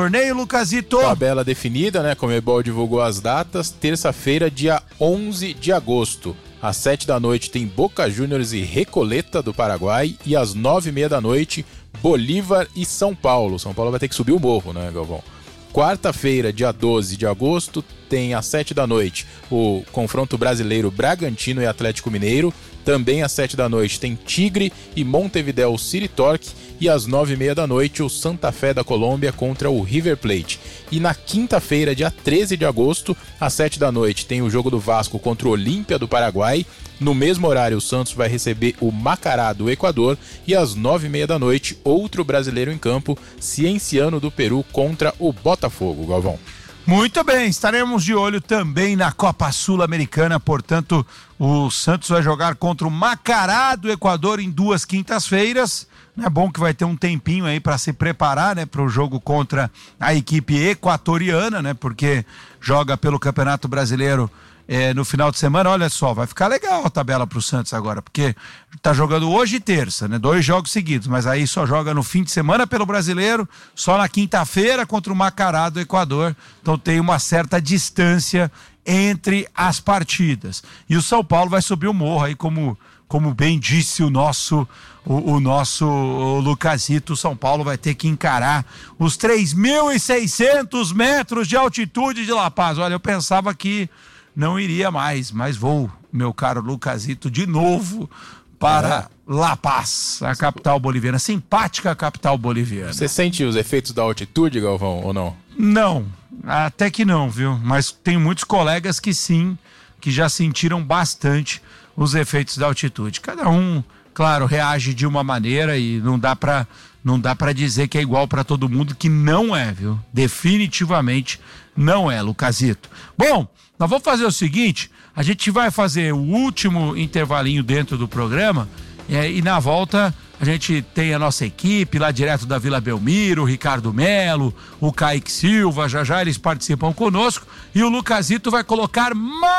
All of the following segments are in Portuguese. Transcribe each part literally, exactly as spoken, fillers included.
torneio, Lucasito? Tabela definida, né? Conmebol divulgou as datas. Terça-feira, dia onze de agosto. Às sete da noite tem Boca Juniors e Recoleta do Paraguai. E às nove e meia da noite, Bolívar e São Paulo. São Paulo vai ter que subir o morro, né, Galvão? Quarta-feira, dia doze de agosto, tem às sete da noite o confronto brasileiro Bragantino e Atlético Mineiro. Também às sete da noite tem Tigre e Montevideo City Torque. E às nove e meia da noite o Santa Fé da Colômbia contra o River Plate. E na quinta-feira, dia treze de agosto, às sete da noite, tem o jogo do Vasco contra o Olímpia do Paraguai. No mesmo horário, o Santos vai receber o Macará do Equador. E às nove e meia da noite, outro brasileiro em campo, Cienciano do Peru contra o Botafogo, Galvão. Muito bem, estaremos de olho também na Copa Sul-Americana, portanto, o Santos vai jogar contra o Macará do Equador em duas quintas-feiras. É bom que vai ter um tempinho aí para se preparar, né, para o jogo contra a equipe equatoriana, né, porque joga pelo Campeonato Brasileiro é, no final de semana. Olha só, vai ficar legal a tabela para o Santos agora, porque tá jogando hoje e terça, né, dois jogos seguidos, mas aí só joga no fim de semana pelo Brasileiro, só na quinta-feira contra o Macará do Equador, então tem uma certa distância entre as partidas. E o São Paulo vai subir o morro aí, como, como bem disse o nosso... O, o nosso o Lucasito. São Paulo vai ter que encarar os três mil e seiscentos metros de altitude de La Paz. Olha, eu pensava que não iria mais, mas vou, meu caro Lucasito, de novo para é. La Paz, a capital boliviana, simpática capital boliviana. Você sente os efeitos da altitude, Galvão, ou não? Não, até que não, viu? Mas tem muitos colegas que sim, que já sentiram bastante os efeitos da altitude. Cada um... Claro, reage de uma maneira e não dá pra, não dá pra dizer que é igual pra todo mundo, que não é, viu? Definitivamente não é, Lucasito. Bom, nós vamos fazer o seguinte, a gente vai fazer o último intervalinho dentro do programa é, e na volta a gente tem a nossa equipe lá direto da Vila Belmiro, o Ricardo Melo, o Kaique Silva, já já eles participam conosco e o Lucasito vai colocar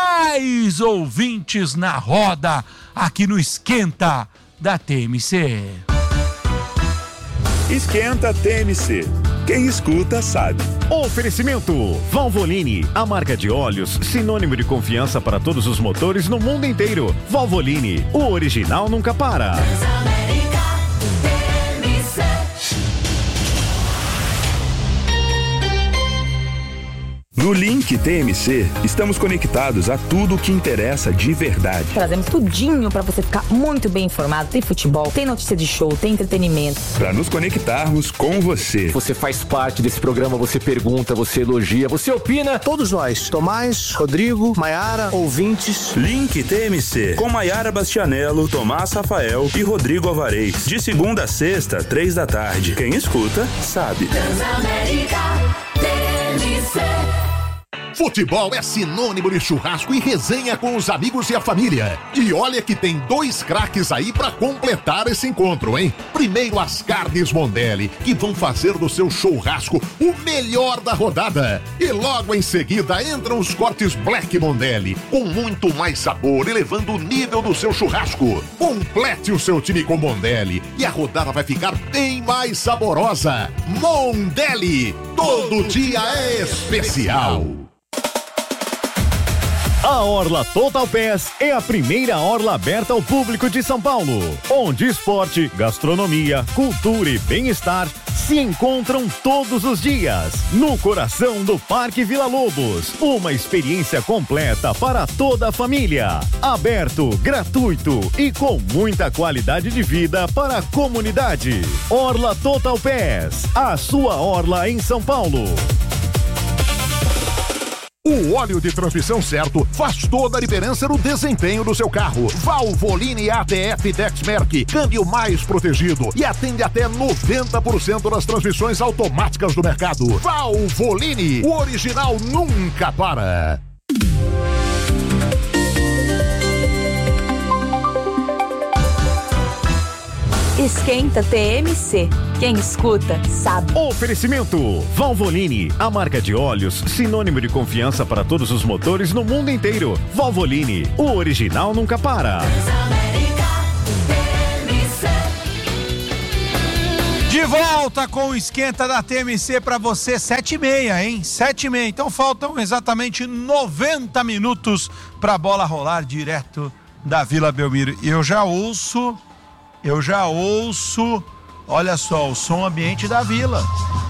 mais ouvintes na roda aqui no Esquenta da T M C. Esquenta T M C. Quem escuta sabe. Oferecimento Valvoline, a marca de óleos sinônimo de confiança para todos os motores no mundo inteiro. Valvoline, o original nunca para. No Link T M C, estamos conectados a tudo o que interessa de verdade. Trazemos tudinho para você ficar muito bem informado. Tem futebol, tem notícia de show, tem entretenimento. Para nos conectarmos com você. Você faz parte desse programa, você pergunta, você elogia, você opina. Todos nós, Tomás, Rodrigo, Maiara, ouvintes. Link T M C, com Maiara Bastianello, Tomás Rafael e Rodrigo Alvarez. De segunda a sexta, três da tarde. Quem escuta, sabe. Transamérica T M C. Futebol é sinônimo de churrasco e resenha com os amigos e a família. E olha que tem dois craques aí pra completar esse encontro, hein? Primeiro as carnes Mondelli, que vão fazer do seu churrasco o melhor da rodada. E logo em seguida entram os cortes Black Mondelli, com muito mais sabor, elevando o nível do seu churrasco. Complete o seu time com Mondelli e a rodada vai ficar bem mais saborosa. Mondelli, todo dia é especial. A Orla Total Pass é a primeira orla aberta ao público de São Paulo, onde esporte, gastronomia, cultura e bem-estar se encontram todos os dias, no coração do Parque Vila Lobos. Uma experiência completa para toda a família, aberto, gratuito e com muita qualidade de vida para a comunidade. Orla Total Pass, a sua orla em São Paulo. O óleo de transmissão certo faz toda a diferença no desempenho do seu carro. Valvoline A T F Dexmerc, câmbio mais protegido e atende até noventa por cento das transmissões automáticas do mercado. Valvoline, o original nunca para. Esquenta T M C. Quem escuta, sabe. Oferecimento Valvoline, a marca de óleos sinônimo de confiança para todos os motores no mundo inteiro. Valvoline, o original nunca para. De volta com o Esquenta da T M C para você, sete e meia, hein? sete e meia. Então faltam exatamente noventa minutos para a bola rolar direto da Vila Belmiro. E eu já ouço, eu já ouço, olha só, o som ambiente da Vila,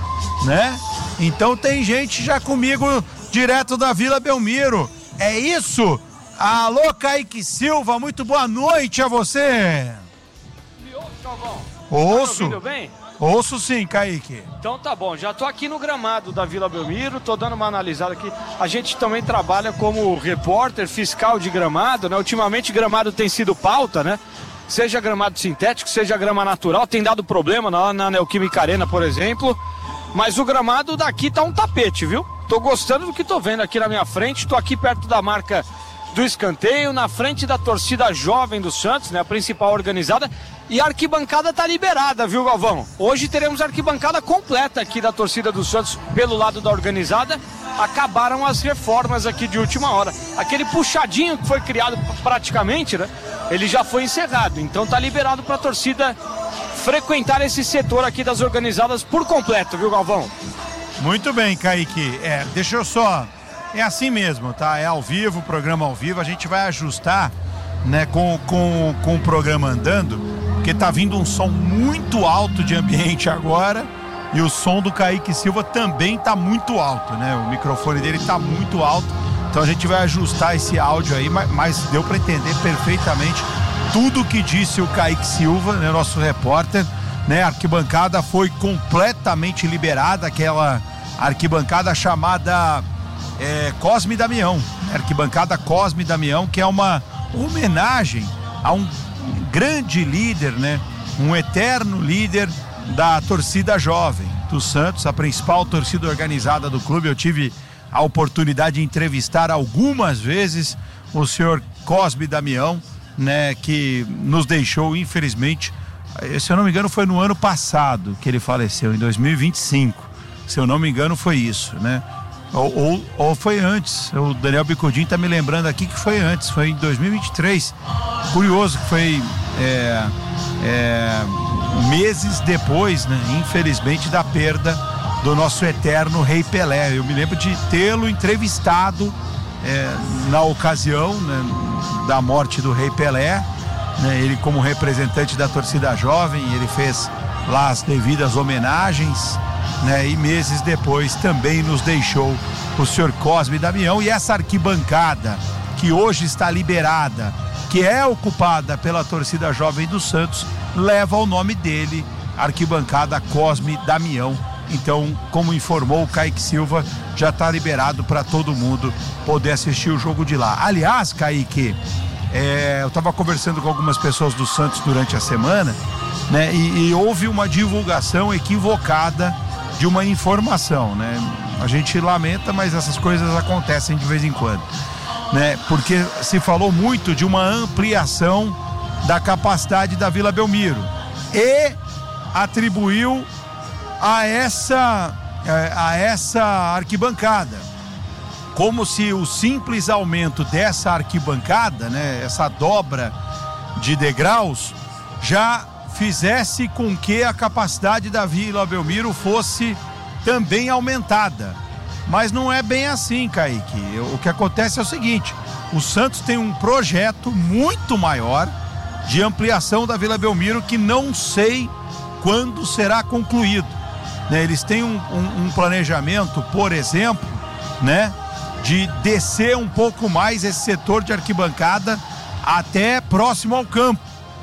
né? Então tem gente já comigo direto da Vila Belmiro. É isso? Alô, Kaique Silva, muito boa noite a você. Me ouve, Galvão? Ouço. Tá me ouvindo bem? Ouço sim, Kaique. Então tá bom, já tô aqui no gramado da Vila Belmiro, tô dando uma analisada aqui. A gente também trabalha como repórter fiscal de gramado, né? Ultimamente gramado tem sido pauta, né? Seja gramado sintético, seja grama natural, tem dado problema lá na Neoquímica Arena, por exemplo. Mas o gramado daqui tá um tapete, viu? Tô gostando do que tô vendo aqui na minha frente, tô aqui perto da marca do escanteio, na frente da torcida jovem do Santos, né, a principal organizada, e a arquibancada tá liberada, viu, Galvão? Hoje teremos a arquibancada completa aqui da torcida do Santos pelo lado da organizada. Acabaram as reformas aqui de última hora. Aquele puxadinho que foi criado praticamente, né, ele já foi encerrado, então tá liberado para a torcida frequentar esse setor aqui das organizadas por completo, viu, Galvão? Muito bem, Kaique. É, deixa eu só... É assim mesmo, tá? É ao vivo, programa ao vivo. A gente vai ajustar, né, com, com, com o programa andando, porque tá vindo um som muito alto de ambiente agora e o som do Kaique Silva também tá muito alto, né? O microfone dele tá muito alto, então a gente vai ajustar esse áudio aí, mas, mas deu para entender perfeitamente tudo que disse o Kaique Silva, né, nosso repórter, né? A arquibancada foi completamente liberada, aquela arquibancada chamada... É, Cosme Damião, arquibancada Cosme Damião, que é uma homenagem a um grande líder, né? Um eterno líder da torcida jovem do Santos, a principal torcida organizada do clube. Eu tive a oportunidade de entrevistar algumas vezes o senhor Cosme Damião, né? Que nos deixou, infelizmente, se eu não me engano foi no ano passado que ele faleceu, em dois mil e vinte e cinco, se eu não me engano foi isso, né? Ou, ou, ou foi antes, o Daniel Bicudinho tá me lembrando aqui que foi antes, foi em dois mil e vinte e três, curioso que foi é, é, meses depois, né, infelizmente, da perda do nosso eterno Rei Pelé. Eu me lembro de tê-lo entrevistado é, na ocasião, né, da morte do Rei Pelé, né, ele como representante da torcida jovem, ele fez lá as devidas homenagens, né, e meses depois também nos deixou o senhor Cosme Damião. E essa arquibancada que hoje está liberada, que é ocupada pela torcida jovem do Santos, leva o nome dele, arquibancada Cosme Damião. Então, como informou o Kaique Silva, já está liberado para todo mundo poder assistir o jogo de lá. Aliás, Kaique, é, eu estava conversando com algumas pessoas do Santos durante a semana, né, e, e houve uma divulgação equivocada de uma informação, né? A gente lamenta, mas essas coisas acontecem de vez em quando, né? Porque se falou muito de uma ampliação da capacidade da Vila Belmiro e atribuiu a essa a essa arquibancada como se o simples aumento dessa arquibancada, né, essa dobra de degraus, já fizesse com que a capacidade da Vila Belmiro fosse também aumentada. Mas não é bem assim, Kaique. O que acontece é o seguinte: o Santos tem um projeto muito maior de ampliação da Vila Belmiro que não sei quando será concluído, né? Eles têm um, um, um planejamento, por exemplo, né, de descer um pouco mais esse setor de arquibancada até próximo ao campo.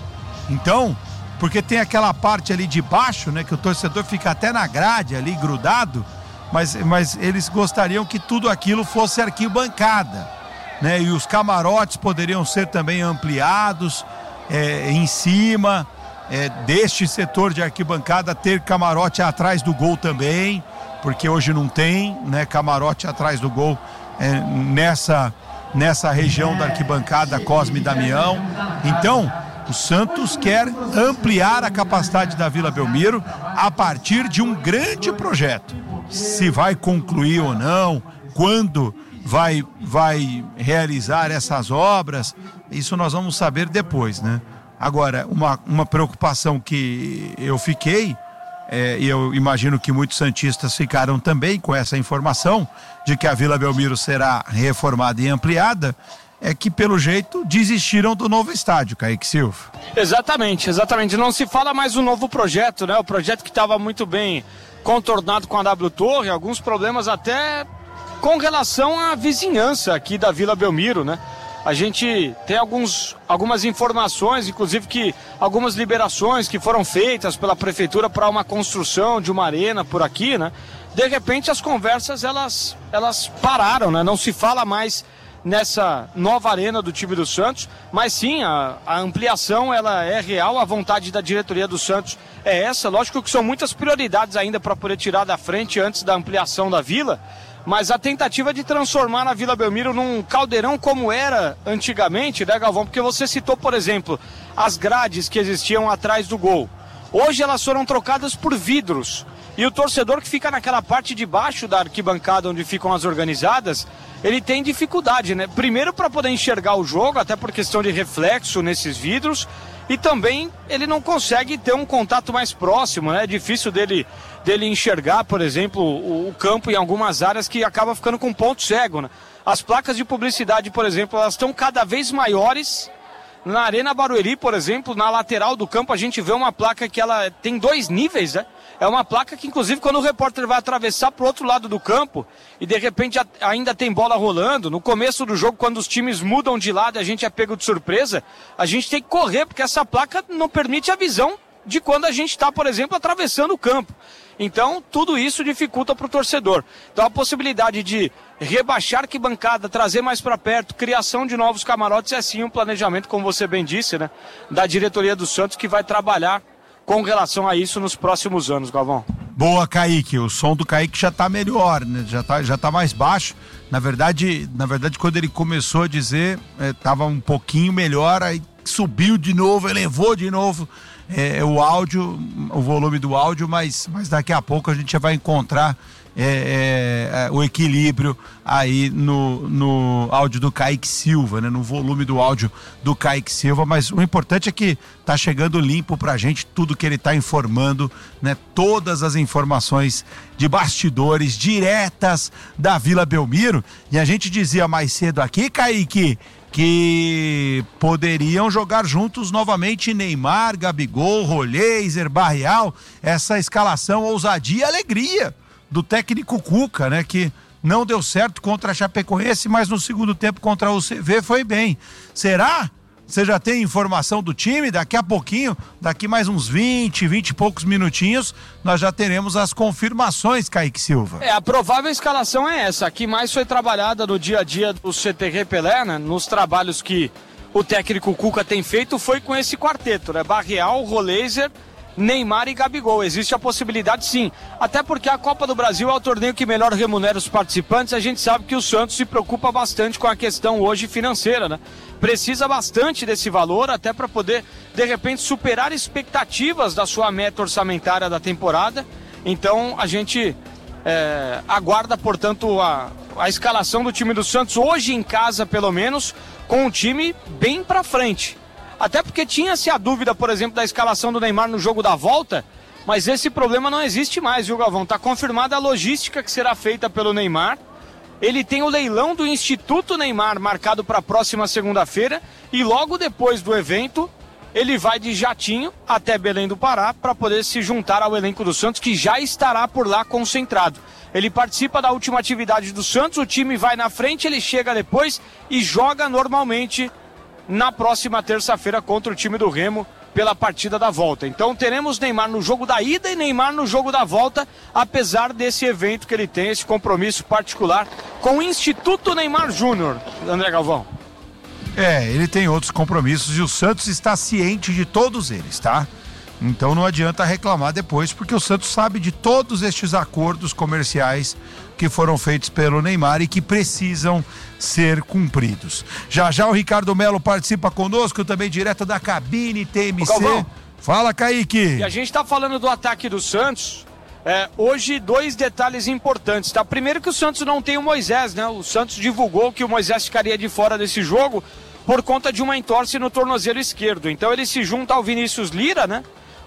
Então, porque tem aquela parte ali de baixo, né, que o torcedor fica até na grade ali grudado, mas, mas eles gostariam que tudo aquilo fosse arquibancada, né, e os camarotes poderiam ser também ampliados é, em cima é, deste setor de arquibancada, ter camarote atrás do gol também, porque hoje não tem, né, camarote atrás do gol é, nessa, nessa região da arquibancada Cosme Damião. Então, o Santos quer ampliar a capacidade da Vila Belmiro a partir de um grande projeto. Se vai concluir ou não, quando vai, vai realizar essas obras, isso nós vamos saber depois, né? Agora, uma, uma preocupação que eu fiquei é, e eu imagino que muitos santistas ficaram também com essa informação de que a Vila Belmiro será reformada e ampliada, é que pelo jeito desistiram do novo estádio, Kaique Silva. Exatamente, exatamente. Não se fala mais do novo projeto, né? O projeto que estava muito bem contornado com a W Torre, alguns problemas até com relação à vizinhança aqui da Vila Belmiro, né? A gente tem alguns, algumas informações, inclusive que algumas liberações que foram feitas pela prefeitura para uma construção de uma arena por aqui, né? De repente as conversas elas, elas pararam, né? Não se fala mais nessa nova arena do time do Santos, mas sim, a, a ampliação ela é real, a vontade da diretoria do Santos é essa. Lógico que são muitas prioridades ainda para poder tirar da frente antes da ampliação da Vila, mas a tentativa de transformar a Vila Belmiro num caldeirão como era antigamente, né, Galvão? Porque você citou, por exemplo, as grades que existiam atrás do gol. Hoje elas foram trocadas por vidros. E o torcedor que fica naquela parte de baixo da arquibancada onde ficam as organizadas, ele tem dificuldade, né? Primeiro para poder enxergar o jogo, até por questão de reflexo nesses vidros, e também ele não consegue ter um contato mais próximo, né? É difícil dele, dele enxergar, por exemplo, o, o campo em algumas áreas que acaba ficando com ponto cego, né? As placas de publicidade, por exemplo, elas estão cada vez maiores. Na Arena Barueri, por exemplo, na lateral do campo, a gente vê uma placa que ela tem dois níveis, né? É uma placa que, inclusive, quando o repórter vai atravessar para o outro lado do campo e, de repente, ainda tem bola rolando, no começo do jogo, quando os times mudam de lado e a gente é pego de surpresa, a gente tem que correr, porque essa placa não permite a visão de quando a gente está, por exemplo, atravessando o campo. Então, tudo isso dificulta para o torcedor. Então, a possibilidade de rebaixar a arquibancada, trazer mais para perto, criação de novos camarotes, é sim um planejamento, como você bem disse, né, da diretoria do Santos, que vai trabalhar com relação a isso nos próximos anos, Galvão. Boa, Kaique. O som do Kaique já tá melhor, né? Já tá, já tá mais baixo. Na verdade, na verdade, quando ele começou a dizer, é, tava um pouquinho melhor, aí subiu de novo, elevou de novo é, o áudio, o volume do áudio, mas, mas daqui a pouco a gente já vai encontrar É, é, é, o equilíbrio aí no, no áudio do Kaique Silva, né? No volume do áudio do Kaique Silva, mas o importante é que tá chegando limpo pra gente tudo que ele tá informando, né? Todas as informações de bastidores diretas da Vila Belmiro, e a gente dizia mais cedo aqui, Kaique, que poderiam jogar juntos novamente Neymar, Gabigol, Roleiser, Barreal, essa escalação ousadia e alegria do técnico Cuca, né, que não deu certo contra a Chapecoense, mas no segundo tempo contra o U C V foi bem. Será? Você já tem informação do time? Daqui a pouquinho, daqui mais uns vinte, vinte e poucos minutinhos, nós já teremos as confirmações, Kaique Silva. É, a provável escalação é essa, a que mais foi trabalhada no dia a dia do C T R Pelé, né, nos trabalhos que o técnico Cuca tem feito, foi com esse quarteto, né, Barreal, Roleiser, Neymar e Gabigol. Existe a possibilidade, sim, até porque a Copa do Brasil é o torneio que melhor remunera os participantes. A gente sabe que o Santos se preocupa bastante com a questão hoje financeira, né? Precisa bastante desse valor até para poder, de repente, superar expectativas da sua meta orçamentária da temporada. Então a gente é, aguarda, portanto, a, a escalação do time do Santos hoje em casa, pelo menos, com um time bem para frente. Até porque tinha-se a dúvida, por exemplo, da escalação do Neymar no jogo da volta, mas esse problema não existe mais, viu, Galvão? Está confirmada a logística que será feita pelo Neymar. Ele tem o leilão do Instituto Neymar marcado para a próxima segunda-feira e logo depois do evento ele vai de jatinho até Belém do Pará para poder se juntar ao elenco do Santos, que já estará por lá concentrado. Ele participa da última atividade do Santos, o time vai na frente, ele chega depois e joga normalmente na próxima terça-feira contra o time do Remo pela partida da volta. Então teremos Neymar no jogo da ida e Neymar no jogo da volta, apesar desse evento que ele tem, esse compromisso particular com o Instituto Neymar Júnior, André Galvão. É, ele tem outros compromissos e o Santos está ciente de todos eles, tá? Então não adianta reclamar depois, porque o Santos sabe de todos estes acordos comerciais que foram feitos pelo Neymar e que precisam ser cumpridos. Já já o Ricardo Melo participa conosco, também direto da cabine T M C. Fala, Kaique. E a gente está falando do ataque do Santos. É, hoje, dois detalhes importantes, tá? Primeiro que o Santos não tem o Moisés, né? O Santos divulgou que o Moisés ficaria de fora desse jogo por conta de uma entorse no tornozelo esquerdo. Então ele se junta ao Vinícius Lira, né?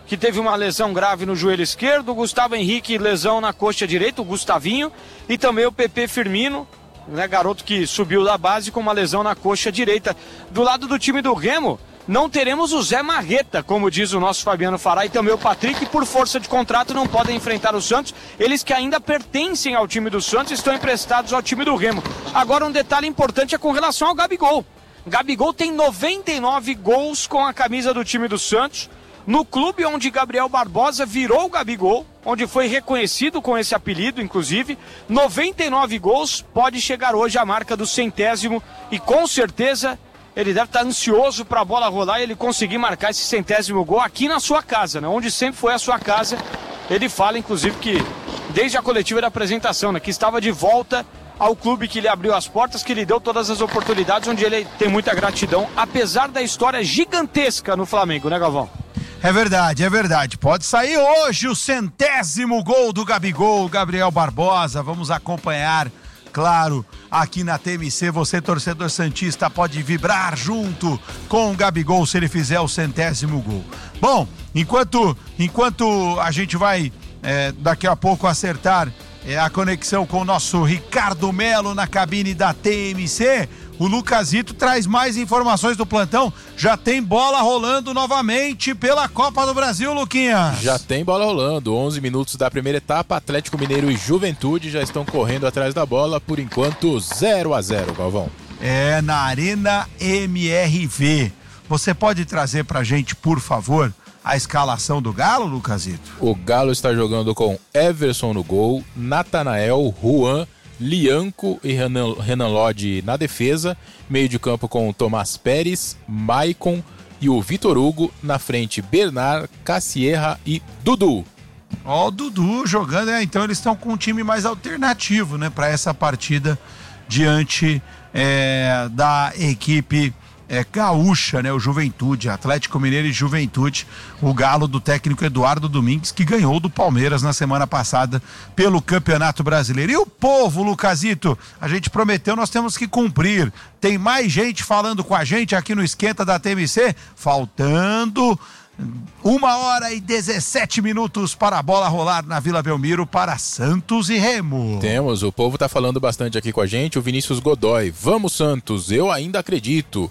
que teve uma lesão grave no joelho esquerdo, o Gustavo Henrique, lesão na coxa direita, o Gustavinho, e também o Pepe Firmino, né, garoto que subiu da base com uma lesão na coxa direita. Do lado do time do Remo, não teremos o Zé Marreta, como diz o nosso Fabiano Fará, e também o Patrick, por força de contrato, não podem enfrentar o Santos. Eles que ainda pertencem ao time do Santos estão emprestados ao time do Remo. Agora, um detalhe importante é com relação ao Gabigol. Gabigol tem noventa e nove gols com a camisa do time do Santos, no clube onde Gabriel Barbosa virou o Gabigol, onde foi reconhecido com esse apelido, inclusive. noventa e nove gols, pode chegar hoje à marca do centésimo, e com certeza ele deve estar ansioso para a bola rolar e ele conseguir marcar esse centésimo gol aqui na sua casa, né? Onde sempre foi a sua casa. Ele fala, inclusive, que desde a coletiva da apresentação, né, que estava de volta ao clube que lhe abriu as portas, que lhe deu todas as oportunidades, onde ele tem muita gratidão, apesar da história gigantesca no Flamengo, né, Galvão? É verdade, é verdade. Pode sair hoje o centésimo gol do Gabigol, Gabriel Barbosa. Vamos acompanhar, claro, aqui na T M C. Você, torcedor santista, pode vibrar junto com o Gabigol se ele fizer o centésimo gol. Bom, enquanto, enquanto a gente vai é, daqui a pouco acertar é, a conexão com o nosso Ricardo Melo na cabine da T M C, o Lucasito traz mais informações do plantão. Já tem bola rolando novamente pela Copa do Brasil, Luquinha. Já tem bola rolando. onze minutos da primeira etapa. Atlético Mineiro e Juventude já estão correndo atrás da bola. Por enquanto, zero a zero, Galvão. É, na Arena M R V. Você pode trazer pra gente, por favor, a escalação do Galo, Lucasito? O Galo está jogando com Everson no gol, Natanael, Juan, Lianco e Renan, Renan Lodge na defesa, meio de campo com o Tomás Pérez, Maicon e o Vitor Hugo, na frente Bernard, Cassierra e Dudu. Ó, o Dudu jogando, é, então eles estão com um time mais alternativo, né, para essa partida diante é, da equipe é, gaúcha, né, o Juventude, Atlético Mineiro e Juventude, o Galo do técnico Eduardo Domingues, que ganhou do Palmeiras na semana passada pelo Campeonato Brasileiro. E o povo, Lucasito, a gente prometeu, nós temos que cumprir. Tem mais gente falando com a gente aqui no Esquenta da T M C, faltando uma hora e dezessete minutos para a bola rolar na Vila Belmiro para Santos e Remo. Temos, o povo tá falando bastante aqui com a gente, o Vinícius Godoy, vamos Santos, eu ainda acredito.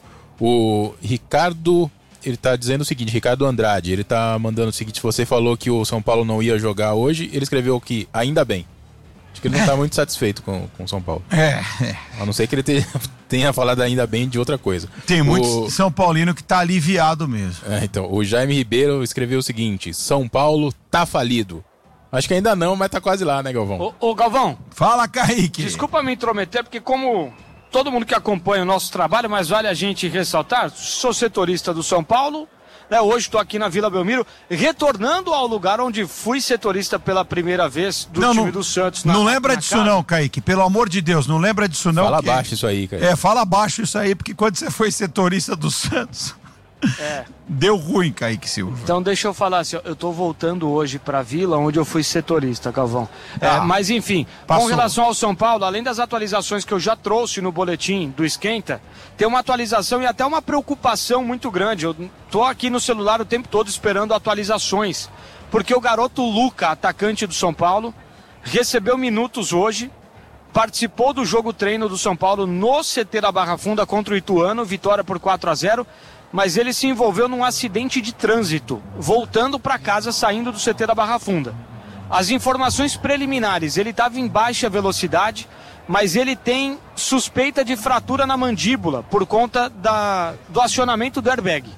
O Ricardo, ele tá dizendo o seguinte, Ricardo Andrade, ele tá mandando o seguinte, você falou que o São Paulo não ia jogar hoje, ele escreveu que ainda bem. Acho que ele não tá muito satisfeito com o São Paulo. É, é. A não ser que ele tenha, tenha falado ainda bem de outra coisa. Tem o... muito São Paulino que tá aliviado mesmo. É, então, o Jaime Ribeiro escreveu o seguinte, São Paulo tá falido. Acho que ainda não, mas tá quase lá, né, Galvão? Ô, ô Galvão. Fala, Kaique. Desculpa me intrometer, porque como todo mundo que acompanha o nosso trabalho, mas vale a gente ressaltar, sou setorista do São Paulo, né? Hoje estou aqui na Vila Belmiro, retornando ao lugar onde fui setorista pela primeira vez do não, time não, do Santos. Na, não lembra na disso casa. não, Kaique, pelo amor de Deus, não lembra disso não. Fala porque... baixo isso aí, Kaique. É, fala baixo isso aí, porque quando você foi setorista do Santos... É. Deu ruim, Kaique Silva. Então deixa eu falar assim, eu tô voltando hoje pra Vila, onde eu fui setorista, Galvão. Ah, é, mas enfim, passou. Com relação ao São Paulo, além das atualizações que eu já trouxe no boletim do Esquenta, tem uma atualização e até uma preocupação muito grande. Eu tô aqui no celular o tempo todo esperando atualizações, porque o garoto Luca, atacante do São Paulo, recebeu minutos hoje, participou do jogo treino do São Paulo no C T da Barra Funda contra o Ituano, vitória por quatro a zero, mas ele se envolveu num acidente de trânsito, voltando para casa, saindo do C T da Barra Funda. As informações preliminares, ele estava em baixa velocidade, mas ele tem suspeita de fratura na mandíbula, por conta da, do acionamento do airbag.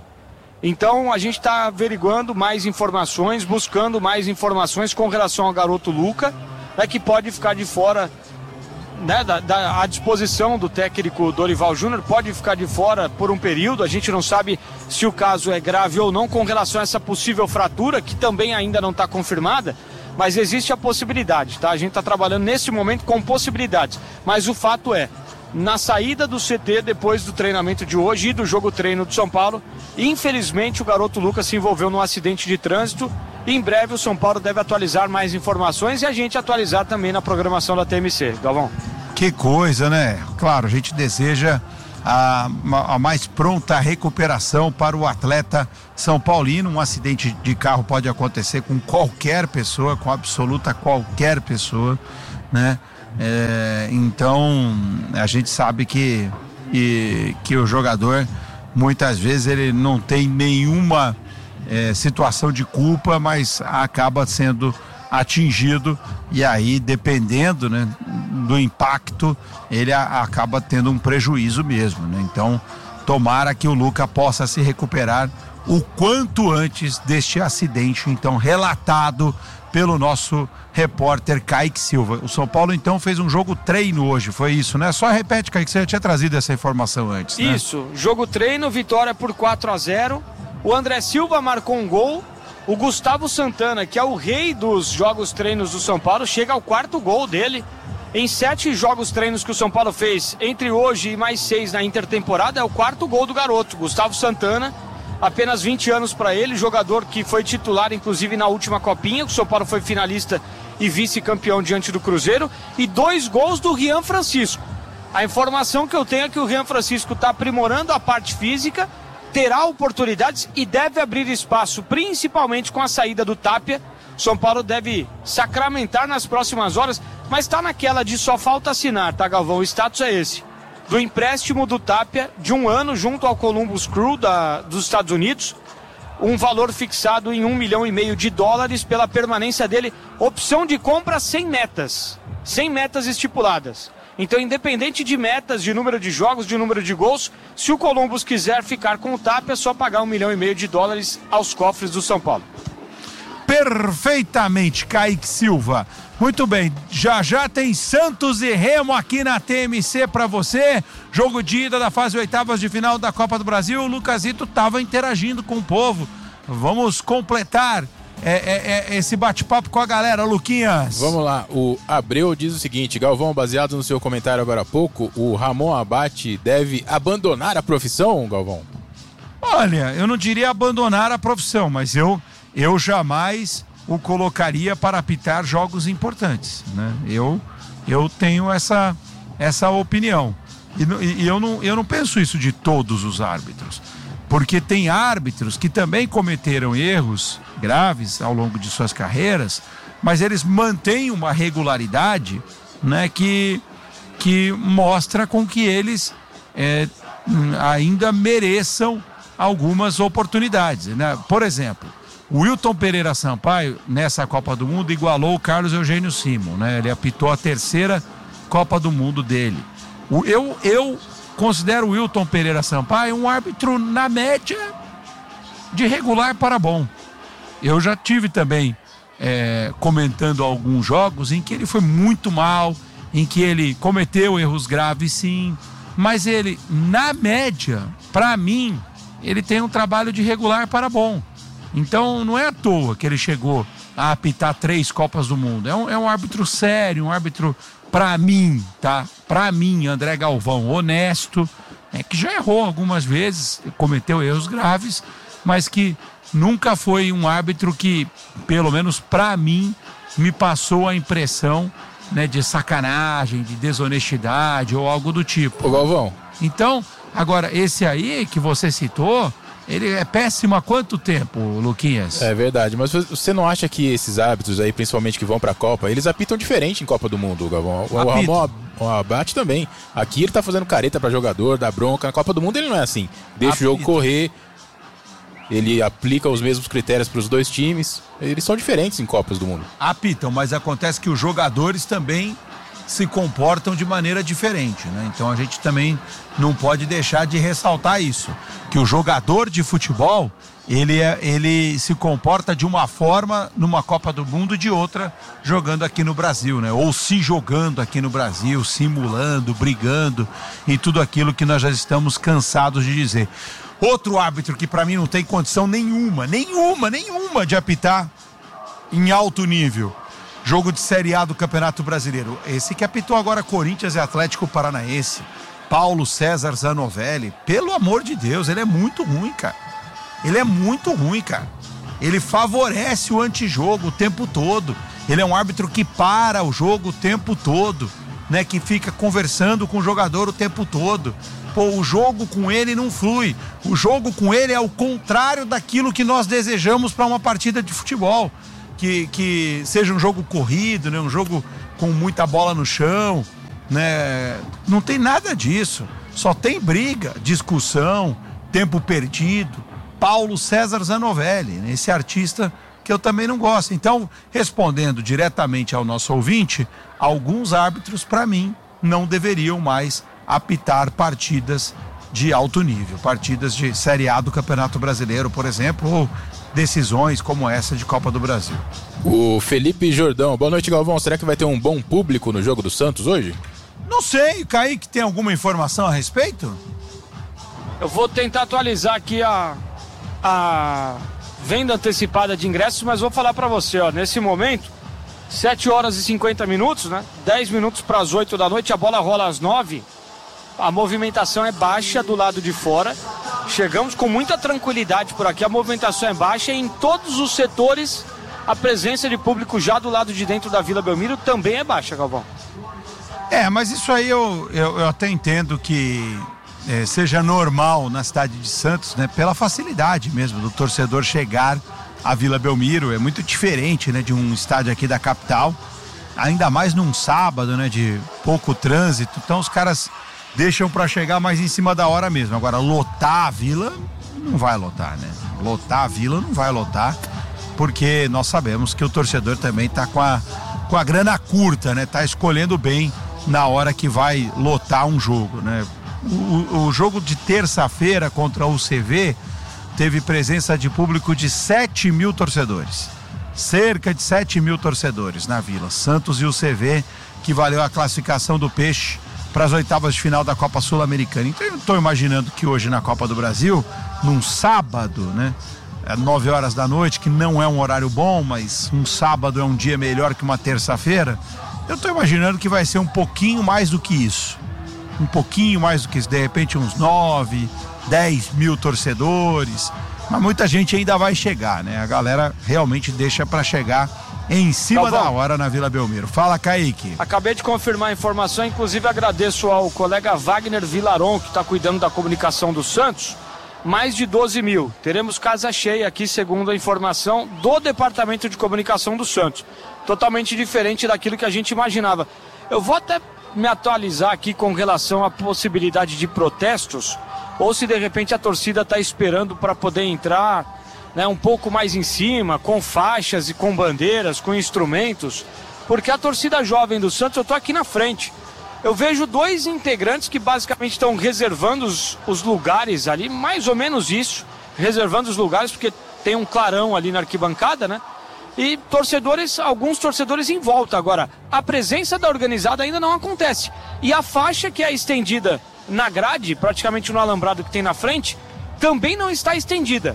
Então a gente está averiguando mais informações, buscando mais informações com relação ao garoto Luca, né, que pode ficar de fora... Né, da, da, à disposição do técnico Dorival Júnior, pode ficar de fora por um período. A gente não sabe se o caso é grave ou não com relação a essa possível fratura, que também ainda não está confirmada, mas existe a possibilidade, tá? A gente está trabalhando nesse momento com possibilidades, mas o fato é, na saída do C T depois do treinamento de hoje e do jogo treino do São Paulo, infelizmente o garoto Lucas se envolveu num acidente de trânsito. Em breve o São Paulo deve atualizar mais informações e a gente atualizar também na programação da T M C. Galvão. Que coisa, né? Claro, a gente deseja a, a mais pronta recuperação para o atleta São Paulino. Um acidente de carro pode acontecer com qualquer pessoa, com absoluta qualquer pessoa, né? É, então a gente sabe que, e, que o jogador muitas vezes ele não tem nenhuma é, situação de culpa, mas acaba sendo atingido, e aí dependendo, né, do impacto, ele a, acaba tendo um prejuízo mesmo, né? Então tomara que o Luca possa se recuperar o quanto antes deste acidente então relatado pelo nosso repórter Kaique Silva. O São Paulo então fez um jogo treino hoje, foi isso, né? Só repete, Kaique, você já tinha trazido essa informação antes, né? Isso, jogo treino, vitória por quatro a zero, o André Silva marcou um gol, o Gustavo Santana, que é o rei dos jogos treinos do São Paulo, chega ao quarto gol dele. Em sete jogos treinos que o São Paulo fez entre hoje e mais seis na intertemporada, é o quarto gol do garoto, Gustavo Santana. Apenas vinte anos para ele, jogador que foi titular inclusive na última Copinha, o São Paulo foi finalista e vice-campeão diante do Cruzeiro, e dois gols do Rian Francisco. A informação que eu tenho é que o Rian Francisco está aprimorando a parte física, terá oportunidades e deve abrir espaço, principalmente com a saída do Tapia. São Paulo deve sacramentar nas próximas horas, mas está naquela de só falta assinar, tá, Galvão? O status é esse, do empréstimo do Tapia de um ano junto ao Columbus Crew da, dos Estados Unidos, um valor fixado em um milhão e meio de dólares pela permanência dele, opção de compra sem metas, sem metas estipuladas. Então, independente de metas, de número de jogos, de número de gols, se o Columbus quiser ficar com o Tapia, é só pagar um milhão e meio de dólares aos cofres do São Paulo. Perfeitamente, Kaique Silva. Muito bem, já já tem Santos e Remo aqui na T M C para você. Jogo de ida da fase oitavas de final da Copa do Brasil. O Lucasito estava interagindo com o povo. Vamos completar É, é, é, esse bate-papo com a galera, Luquinhas. Vamos lá, o Abreu diz o seguinte: Galvão, baseado no seu comentário agora há pouco, o Ramon Abate deve abandonar a profissão, Galvão? Olha, eu não diria abandonar a profissão, mas eu, eu jamais o colocaria para apitar jogos importantes, né? Eu, eu tenho essa, essa opinião, e, e eu, não, eu não penso isso de todos os árbitros, porque tem árbitros que também cometeram erros graves ao longo de suas carreiras, mas eles mantêm uma regularidade, né, que, que mostra com que eles é, ainda mereçam algumas oportunidades, né? Por exemplo, o Wilton Pereira Sampaio, nessa Copa do Mundo, igualou o Carlos Eugênio Simon, né? Ele apitou a terceira Copa do Mundo dele. O, eu, eu considero o Wilton Pereira Sampaio um árbitro, na média, de regular para bom. Eu já tive também é, comentando alguns jogos em que ele foi muito mal, em que ele cometeu erros graves, sim, mas ele, na média, para mim, ele tem um trabalho de regular para bom. Então não é à toa que ele chegou a apitar três Copas do Mundo. É um, é um árbitro sério, um árbitro, para mim, tá? Para mim, André Galvão, honesto, é, que já errou algumas vezes, cometeu erros graves, mas que nunca foi um árbitro que, pelo menos para mim, me passou a impressão, né, de sacanagem, de desonestidade ou algo do tipo. Ô Galvão. Então, agora, esse aí que você citou, ele é péssimo há quanto tempo, Luquinhas? É verdade, mas você não acha que esses árbitros aí, principalmente que vão pra Copa, eles apitam diferente em Copa do Mundo, Galvão? O, o Ramon Abate também. Aqui ele tá fazendo careta pra jogador, dá bronca. Na Copa do Mundo ele não é assim. Deixa Apita. o jogo correr, ele aplica os mesmos critérios pros dois times. Eles são diferentes em Copas do Mundo. Apitam, mas acontece que os jogadores também se comportam de maneira diferente, né? Então a gente também não pode deixar de ressaltar isso, que o jogador de futebol, ele, é, ele se comporta de uma forma numa Copa do Mundo e de outra jogando aqui no Brasil, né? Ou se jogando aqui no Brasil, simulando, brigando e tudo aquilo que nós já estamos cansados de dizer. Outro árbitro que para mim não tem condição nenhuma, nenhuma, nenhuma de apitar em alto nível, jogo de Série A do Campeonato Brasileiro. Esse que apitou agora Corinthians e Atlético Paranaense, Paulo César Zanovelli. Pelo amor de Deus, ele é muito ruim, cara. Ele é muito ruim, cara. Ele favorece o antijogo o tempo todo. Ele é um árbitro que para o jogo o tempo todo. né, que fica conversando com o jogador o tempo todo. Pô, o jogo com ele não flui. O jogo com ele é o contrário daquilo que nós desejamos para uma partida de futebol. Que, que seja um jogo corrido, né, um jogo com muita bola no chão, né? Não tem nada disso. Só tem briga, discussão, tempo perdido. Paulo César Zanovelli, né, esse artista que eu também não gosto. Então, respondendo diretamente ao nosso ouvinte, alguns árbitros, para mim, não deveriam mais apitar partidas de alto nível, partidas de Série A do Campeonato Brasileiro, por exemplo, ou decisões como essa de Copa do Brasil. O Felipe Jordão, boa noite, Galvão. Será que vai ter um bom público no jogo do Santos hoje? Não sei, Kaique, tem alguma informação a respeito? Eu vou tentar atualizar aqui a, a venda antecipada de ingressos, mas vou falar para você, ó, nesse momento, sete horas e cinquenta minutos, né? dez minutos para as oito da noite, a bola rola às nove. A movimentação é baixa do lado de fora. Chegamos com muita tranquilidade por aqui. A movimentação é baixa e em todos os setores a presença de público já do lado de dentro da Vila Belmiro também é baixa, Galvão. É, mas isso aí eu, eu, eu até entendo que é, seja normal na cidade de Santos, né? Pela facilidade mesmo do torcedor chegar à Vila Belmiro. É muito diferente, né, de um estádio aqui da capital. Ainda mais num sábado, né, de pouco trânsito. Então os caras deixam para chegar mais em cima da hora mesmo. Agora, lotar a Vila, não vai lotar, né? Lotar a Vila não vai lotar, porque nós sabemos que o torcedor também tá com a, com a grana curta, né? Tá escolhendo bem na hora que vai lotar um jogo, né? O, o jogo de terça-feira contra o U C V teve presença de público de sete mil torcedores. Cerca de sete mil torcedores na Vila. Santos e o U C V, que valeu a classificação do Peixe para as oitavas de final da Copa Sul-Americana. Então eu estou imaginando que hoje na Copa do Brasil, num sábado, né, é nove horas da noite, que não é um horário bom, mas um sábado é um dia melhor que uma terça-feira, eu estou imaginando que vai ser um pouquinho mais do que isso. Um pouquinho mais do que isso, de repente uns nove, dez mil torcedores, mas muita gente ainda vai chegar, né? A galera realmente deixa para chegar em cima Galvão, da hora na Vila Belmiro. Fala, Kaique. Acabei de confirmar a informação, inclusive agradeço ao colega Wagner Vilaron, que está cuidando da comunicação do Santos. Mais de doze mil. Teremos casa cheia aqui, segundo a informação do Departamento de Comunicação do Santos. Totalmente diferente daquilo que a gente imaginava. Eu vou até me atualizar aqui com relação à possibilidade de protestos, ou se de repente a torcida está esperando para poder entrar, né, um pouco mais em cima, com faixas e com bandeiras, com instrumentos, porque a torcida jovem do Santos, eu tô aqui na frente, eu vejo dois integrantes que basicamente estão reservando os, os lugares ali, mais ou menos isso, reservando os lugares, porque tem um clarão ali na arquibancada, né, e torcedores, alguns torcedores em volta. Agora, a presença da organizada ainda não acontece, e a faixa que é estendida na grade, praticamente no alambrado que tem na frente, também não está estendida.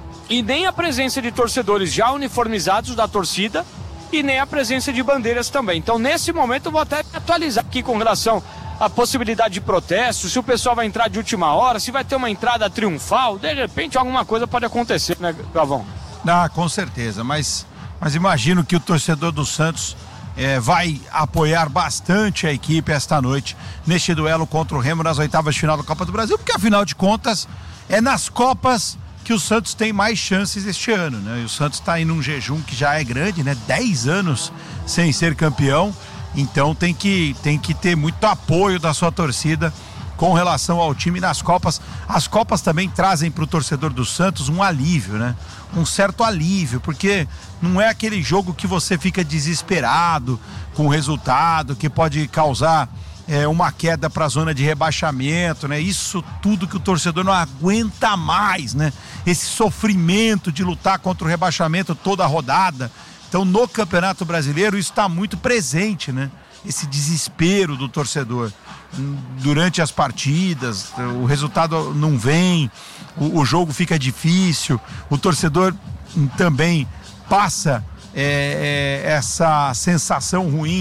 E nem a presença de torcedores já uniformizados da torcida e nem a presença de bandeiras também. Então, nesse momento, eu vou até atualizar aqui com relação à possibilidade de protesto, se o pessoal vai entrar de última hora, se vai ter uma entrada triunfal, de repente alguma coisa pode acontecer, né, Galvão? Ah, com certeza, mas, mas imagino que o torcedor do Santos é, vai apoiar bastante a equipe esta noite, neste duelo contra o Remo nas oitavas de final da Copa do Brasil, porque afinal de contas, é nas Copas que o Santos tem mais chances este ano, né? E o Santos está em um jejum que já é grande, né? dez anos sem ser campeão, então tem que, tem que ter muito apoio da sua torcida com relação ao time nas Copas. As Copas também trazem para o torcedor do Santos um alívio, né? Um certo alívio, porque não é aquele jogo que você fica desesperado com o resultado, que pode causar É, uma queda para a zona de rebaixamento, né? Isso tudo que o torcedor não aguenta mais, né? Esse sofrimento de lutar contra o rebaixamento toda a rodada. Então, no Campeonato Brasileiro, isso está muito presente, né? Esse desespero do torcedor durante as partidas, o resultado não vem, o, o jogo fica difícil, o torcedor também passa é, é, essa sensação ruim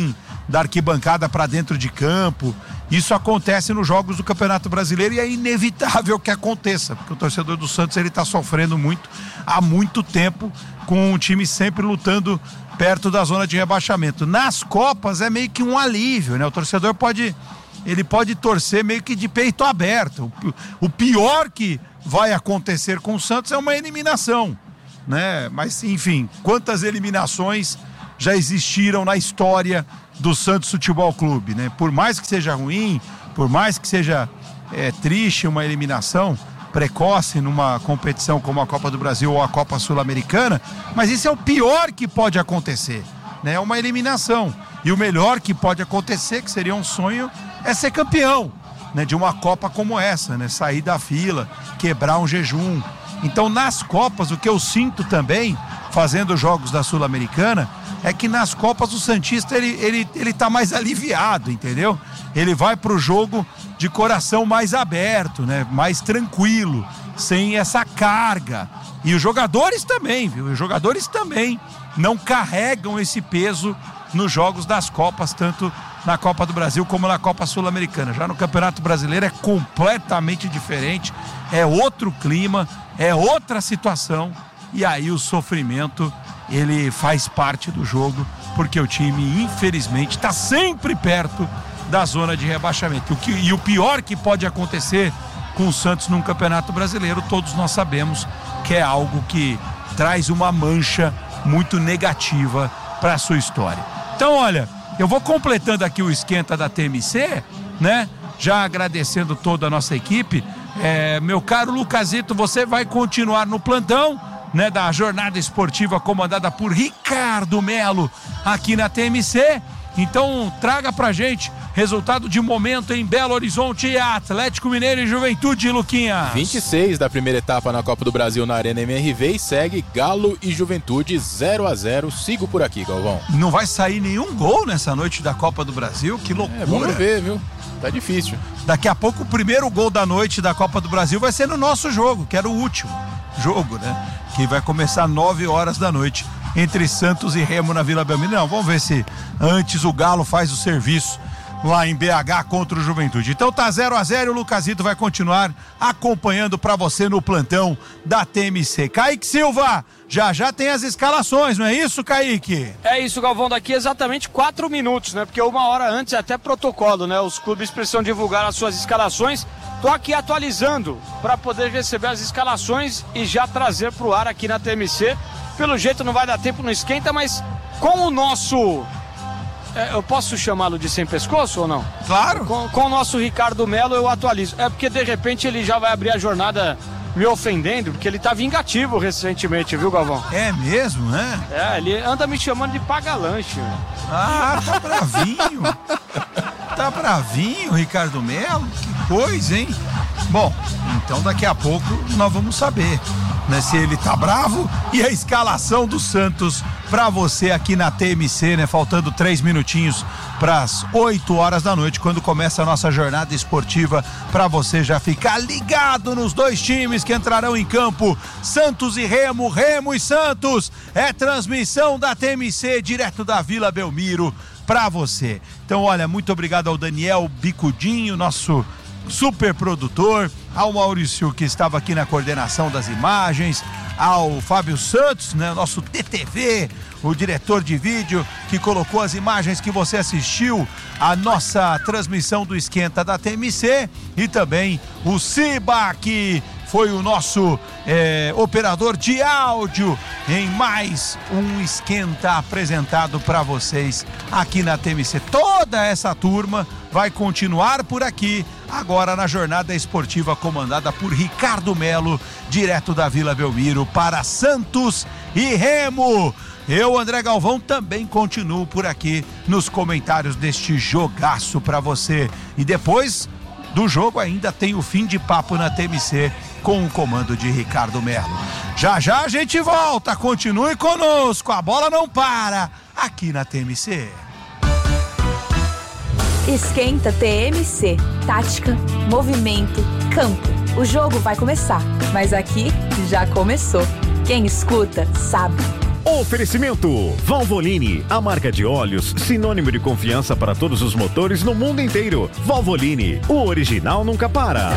da arquibancada para dentro de campo. Isso acontece nos jogos do Campeonato Brasileiro e é inevitável que aconteça, porque o torcedor do Santos ele está sofrendo muito há muito tempo, com o time sempre lutando perto da zona de rebaixamento. Nas Copas é meio que um alívio, né? O torcedor pode, ele pode torcer meio que de peito aberto. O, o pior que vai acontecer com o Santos é uma eliminação, né? Mas, enfim, quantas eliminações já existiram na história do Santos Futebol Clube, né? Por mais que seja ruim, por mais que seja é, triste uma eliminação precoce numa competição como a Copa do Brasil ou a Copa Sul-Americana, mas isso é o pior que pode acontecer, né? É uma eliminação. E o melhor que pode acontecer, que seria um sonho, é ser campeão, né? De uma Copa como essa, né? Sair da fila, quebrar um jejum. Então, nas Copas, o que eu sinto também, fazendo jogos da Sul-Americana, é que nas Copas o santista ele, ele, ele tá mais aliviado, entendeu? Ele vai pro jogo de coração mais aberto, né? Mais tranquilo, sem essa carga. E os jogadores também, viu? Os jogadores também não carregam esse peso nos jogos das Copas, tanto na Copa do Brasil como na Copa Sul-Americana. Já no Campeonato Brasileiro é completamente diferente, é outro clima, é outra situação, e aí o sofrimento ele faz parte do jogo, porque o time, infelizmente, está sempre perto da zona de rebaixamento. O que, e o pior que pode acontecer com o Santos num Campeonato Brasileiro, todos nós sabemos que é algo que traz uma mancha muito negativa para a sua história. Então, olha, eu vou completando aqui o esquenta da T M C, né? Já agradecendo toda a nossa equipe. É, meu caro Lucasito, você vai continuar no plantão, né, da jornada esportiva comandada por Ricardo Melo aqui na T M C. Então traga pra gente resultado de momento em Belo Horizonte, Atlético Mineiro e Juventude, Luquinha. vinte e seis da primeira etapa na Copa do Brasil na Arena M R V e segue Galo e Juventude zero a zero. Sigo por aqui, Galvão. Não vai sair nenhum gol nessa noite da Copa do Brasil, que loucura. É, vamos ver, viu? Tá difícil. Daqui a pouco o primeiro gol da noite da Copa do Brasil vai ser no nosso jogo, que era o último jogo, né? Que vai começar nove horas da noite entre Santos e Remo na Vila Belmiro. Não, vamos ver se antes o Galo faz o serviço lá em B H contra o Juventude. Então tá zero a zero, o Lucasito vai continuar acompanhando pra você no plantão da T M C. Kaique Silva, já já tem as escalações, não é isso, Kaique? É isso, Galvão, daqui exatamente quatro minutos, né? Porque uma hora antes é até protocolo, né? Os clubes precisam divulgar as suas escalações. Tô aqui atualizando para poder receber as escalações e já trazer pro ar aqui na T M C. Pelo jeito não vai dar tempo no esquenta, mas com o nosso... É, eu posso chamá-lo de sem pescoço ou não? Claro. Com, com o nosso Ricardo Melo eu atualizo. É porque de repente ele já vai abrir a jornada me ofendendo, porque ele tá vingativo recentemente, viu, Galvão? É mesmo, né? É, ele anda me chamando de paga-lanche. Ah, tá bravinho. Tá bravinho, Ricardo Melo? Que coisa, hein? Bom, então daqui a pouco nós vamos saber, né, se ele tá bravo. E a escalação do Santos pra você aqui na T M C, né? Faltando três minutinhos pras oito horas da noite, quando começa a nossa jornada esportiva, pra você já ficar ligado nos dois times que entrarão em campo, Santos e Remo, Remo e Santos. É transmissão da T M C direto da Vila Belmiro pra você. Então, olha, muito obrigado ao Daniel Bicudinho, nosso super produtor, ao Maurício, que estava aqui na coordenação das imagens, ao Fábio Santos, né, nosso T T V, o diretor de vídeo, que colocou as imagens que você assistiu, a nossa transmissão do Esquenta da T M C, e também o Ciba, que foi o nosso é, operador de áudio em mais um Esquenta apresentado para vocês aqui na T M C. Toda essa turma vai continuar por aqui, agora na jornada esportiva comandada por Ricardo Melo, direto da Vila Belmiro para Santos e Remo. Eu, André Galvão, também continuo por aqui nos comentários deste jogaço para você. E depois do jogo ainda tem o fim de papo na T M C com o comando de Ricardo Melo. Já já a gente volta, continue conosco, a bola não para aqui na T M C. Esquenta T M C. Tática, movimento, campo. O jogo vai começar, mas aqui já começou. Quem escuta, sabe. Oferecimento Valvoline, a marca de óleos, sinônimo de confiança para todos os motores no mundo inteiro. Valvoline, o original nunca para.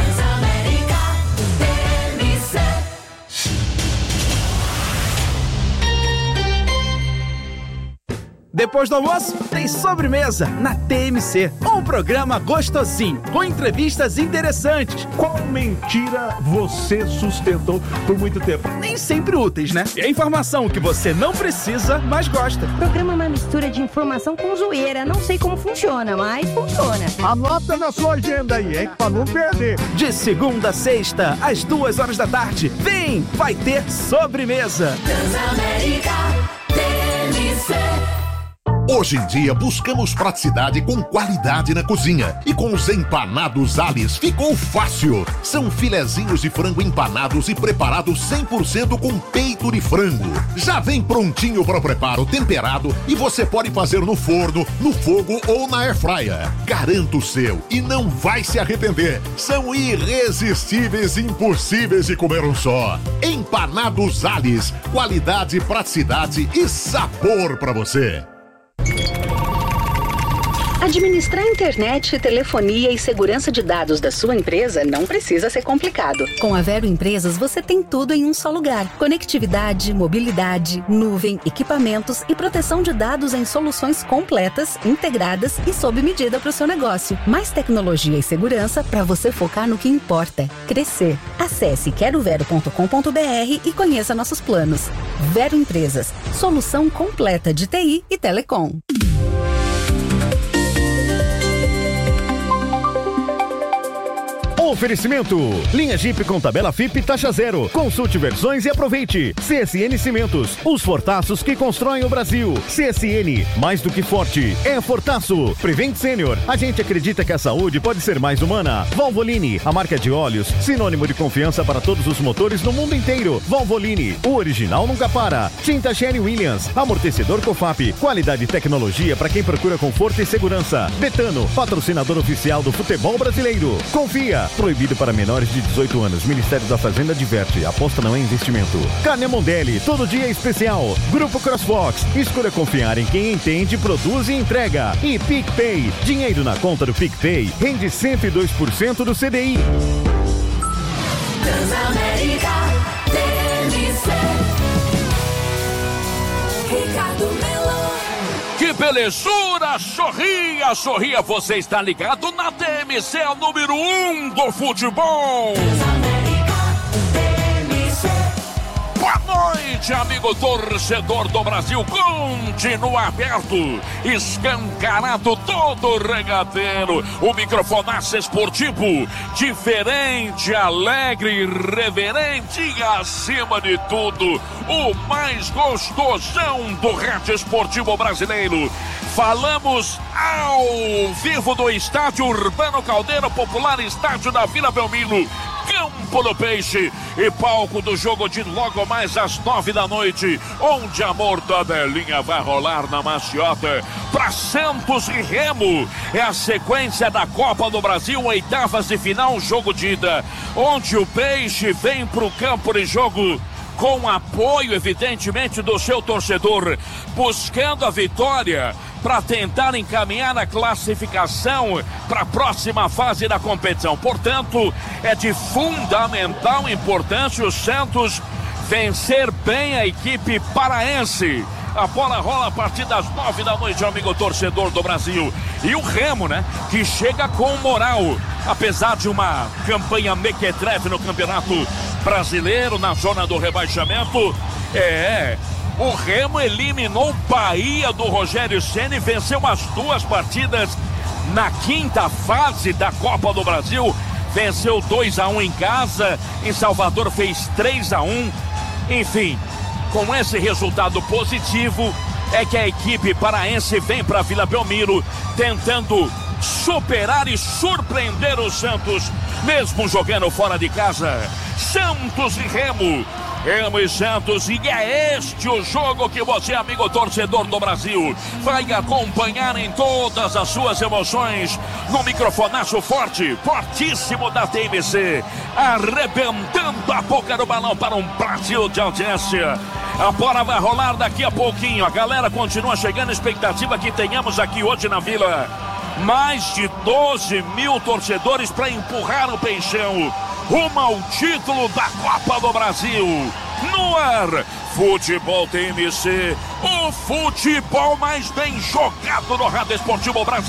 Depois do almoço, tem sobremesa na T M C. Um programa gostosinho, com entrevistas interessantes. Qual mentira você sustentou por muito tempo? Nem sempre úteis, né? E a informação que você não precisa, mas gosta. O programa é uma mistura de informação com zoeira. Não sei como funciona, mas funciona. Anota na sua agenda aí, hein? Pra não perder. De segunda a sexta, às duas horas da tarde. Vem, vai ter sobremesa. Transamérica T M C. Hoje em dia buscamos praticidade com qualidade na cozinha. E com os empanados Alice ficou fácil. São filezinhos de frango empanados e preparados cem por cento com peito de frango. Já vem prontinho para o preparo, temperado, e você pode fazer no forno, no fogo ou na airfryer. Garanto o seu e não vai se arrepender. São irresistíveis e impossíveis de comer um só. Empanados Alice, qualidade, praticidade e sabor para você. Administrar internet, telefonia e segurança de dados da sua empresa não precisa ser complicado. Com a Vero Empresas, você tem tudo em um só lugar. Conectividade, mobilidade, nuvem, equipamentos e proteção de dados em soluções completas, integradas e sob medida para o seu negócio. Mais tecnologia e segurança para você focar no que importa: crescer. Acesse quero vero ponto com ponto br e conheça nossos planos. Vero Empresas, solução completa de T I e telecom. Oferecimento: linha Jeep com tabela F I P taxa zero. Consulte versões e aproveite. C S N Cimentos, os fortaços que constroem o Brasil. C S N, mais do que forte, é Fortaço. Prevent Senior, a gente acredita que a saúde pode ser mais humana. Valvoline, a marca de óleos, sinônimo de confiança para todos os motores no mundo inteiro. Valvoline, o original nunca para. Tinta Sherwin Williams, amortecedor Cofap, qualidade e tecnologia para quem procura conforto e segurança. Betano, patrocinador oficial do futebol brasileiro. Confia. Proibido para menores de dezoito anos. Ministério da Fazenda adverte. Aposta não é investimento. Carne Mondelli, todo dia é especial. Grupo CrossFox. Escolha confiar em quem entende, produz e entrega. E PicPay. Dinheiro na conta do PicPay rende cento e dois por cento do C D I. Transamérica T M C. Ricardo Melo. Que belezura! Sorria, sorria, você está ligado na T M C, a número um do futebol. Boa noite, amigo torcedor do Brasil. Continua aberto, escancarado todo regateiro. O microfonaço esportivo, diferente, alegre, irreverente e, acima de tudo, o mais gostosão do rádio esportivo brasileiro. Falamos ao vivo do estádio Urbano Caldeira, popular estádio da Vila Belmiro, Campo do Peixe, e palco do jogo de logo mais às nove da noite, onde a mortadelinha vai rolar na maciota para Santos e Remo. É a sequência da Copa do Brasil, oitavas de final, jogo de ida, onde o Peixe vem para o campo de jogo com apoio, evidentemente, do seu torcedor, buscando a vitória para tentar encaminhar a classificação para a próxima fase da competição. Portanto, é de fundamental importância o Santos vencer bem a equipe paraense. A bola rola a partir das nove da noite, amigo torcedor do Brasil. E o Remo, né, que chega com moral, apesar de uma campanha mequetrefe no Campeonato Brasileiro, na zona do rebaixamento. É, o Remo eliminou o Bahia do Rogério Ceni, venceu as duas partidas na quinta fase da Copa do Brasil. Venceu dois a um em casa, em Salvador fez três a um. Enfim, com esse resultado positivo, é que a equipe paraense vem para Vila Belmiro tentando superar e surpreender o Santos, mesmo jogando fora de casa. Santos e Remo, Remo e Santos, e é este o jogo que você, amigo torcedor do Brasil, vai acompanhar em todas as suas emoções no microfonaço forte, fortíssimo da T M C, arrebentando a boca do balão para um Brasil de audiência. A bola vai rolar daqui a pouquinho. A galera continua chegando. Expectativa que tenhamos aqui hoje na Vila mais de doze mil torcedores para empurrar o Peixão rumo ao título da Copa do Brasil. No ar, Futebol T M C, o futebol mais bem jogado no Rádio Esportivo Brasil.